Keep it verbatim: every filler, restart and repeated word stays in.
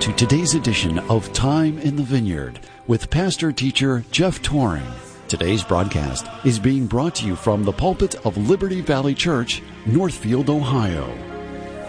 to today's edition of Time in the Vineyard with pastor-teacher Jeff Toring. Today's broadcast is being brought to you from the pulpit of Liberty Valley Church, Northfield, Ohio.